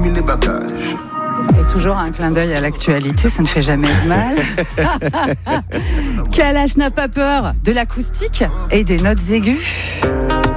mis les bagages. Et toujours un clin d'œil à l'actualité, ça ne fait jamais de mal. Kalash n'a pas peur de l'acoustique et des notes aiguës.